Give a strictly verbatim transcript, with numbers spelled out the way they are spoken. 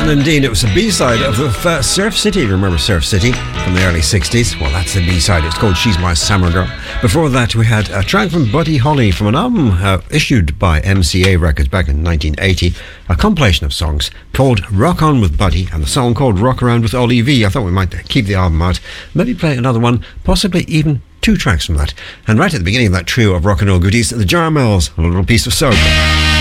And indeed, it was a B-side of uh, Surf City. Remember Surf City from the early sixties? Well, that's the B-side. It's called She's My Summer Girl. Before that, we had a track from Buddy Holly from an album uh, issued by M C A Records back in nineteen eighty, a compilation of songs called Rock On with Buddy and the song called Rock Around with Ollie V. I thought we might keep the album out, maybe play another one, possibly even two tracks from that. And right at the beginning of that trio of rock and roll goodies, the Jarmels, a little piece of soap.